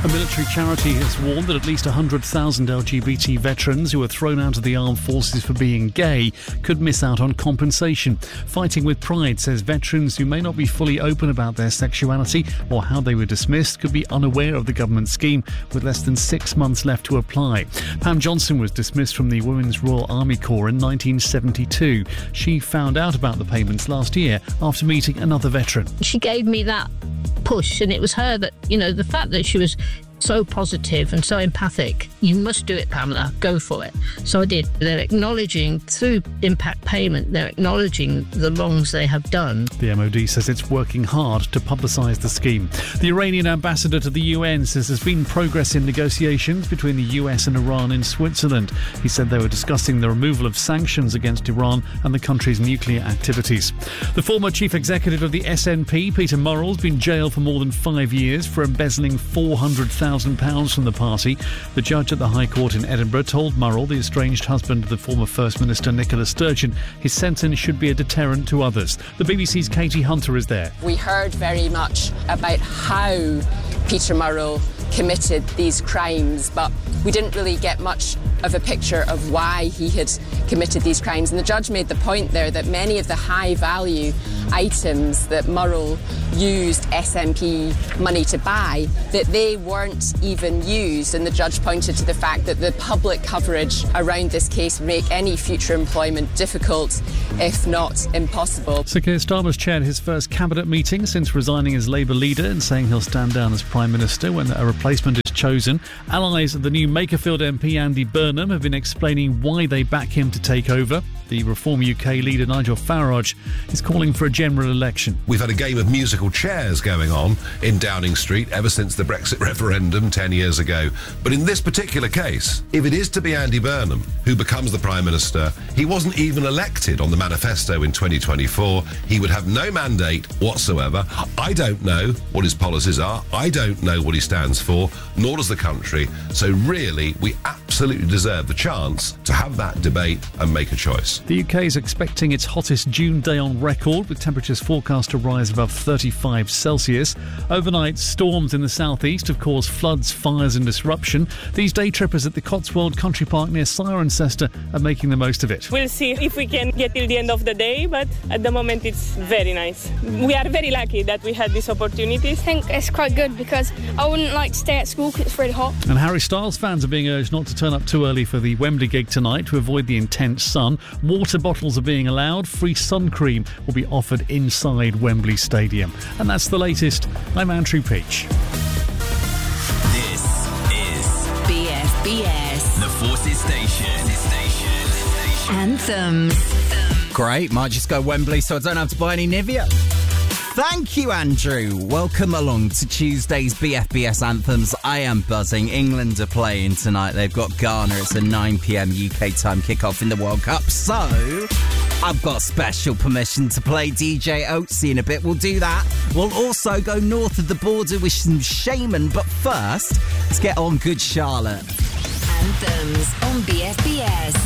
A military charity has warned that at least 100,000 LGBT veterans who were thrown out of the armed forces for being gay could miss out on compensation. Fighting with Pride says veterans who may not be fully open about their sexuality or how they were dismissed could be unaware of the government scheme with less than 6 months left to apply. Pam Johnson was dismissed from the Women's Royal Army Corps in 1972. She found out about the payments last year after meeting another veteran. She gave me that push, and it was her that, the fact that she was so positive and so empathic. You must do it, Pamela. Go for it. So I did. They're acknowledging, through impact payment, they're acknowledging the wrongs they have done. The MOD says it's working hard to publicise the scheme. The Iranian ambassador to the UN says there's been progress in negotiations between the US and Iran in Switzerland. He said they were discussing the removal of sanctions against Iran and the country's nuclear activities. The former chief executive of the SNP, Peter Murrell, has been jailed for more than 5 years for embezzling £400,000 from the party. The judge at the High Court in Edinburgh told Murrell, the estranged husband of the former First Minister Nicola Sturgeon, his sentence should be a deterrent to others. The BBC's Katie Hunter is there. We heard very much about how Peter Murrell committed these crimes, but we didn't really get much of a picture of why he had committed these crimes. And the judge made the point there that many of the high-value items that Murrell used SNP money to buy, that they weren't even used. And the judge pointed to the fact that the public coverage around this case would make any future employment difficult, if not impossible. Sir Keir Starmer's chaired his first cabinet meeting since resigning as Labour leader and saying he'll stand down as Prime Minister when a replacement is chosen. Allies of the new Makerfield MP Andy Burnham have been explaining why they back him to take over. The Reform UK leader Nigel Farage is calling for a general election. We've had a game of musical chairs going on in Downing Street ever since the Brexit referendum 10 years ago. But in this particular case, if it is to be Andy Burnham who becomes the Prime Minister, he wasn't even elected on the manifesto in 2024. He would have no mandate whatsoever. I don't know what his policies are. I don't know what he stands for, nor does the country. So really, we absolutely deserve the chance to have that debate and make a choice. The UK is expecting its hottest June day on record, with temperatures forecast to rise above 35 Celsius. Overnight, storms in the southeast have caused floods, fires and disruption. These day trippers at the Cotswold Country Park near Cirencester are making the most of it. We'll see if we can get till the end of the day, but at the moment it's very nice. We are very lucky that we had this opportunity. I think it's quite good because I wouldn't like to stay at school because it's really hot. And Harry Styles fans are being urged not to turn up too early for the Wembley gig tonight to avoid the intense sun. Water bottles are being allowed. Free sun cream will be offered inside Wembley Stadium. And that's the latest. I'm Andrew Peach. This is BFBS, the Forces Station. Anthems. Great, might just go Wembley so I don't have to buy any Nivea. Thank you, Andrew. Welcome along to Tuesday's BFBS Anthems. I am buzzing. England are playing tonight. They've got Ghana. It's a 9 p.m. UK time kickoff in the World Cup. So I've got special permission to play DJ Oatsy in a bit. We'll do that. We'll also go north of the border with some Shaman. But first, let's get on Good Charlotte. Anthems on BFBS.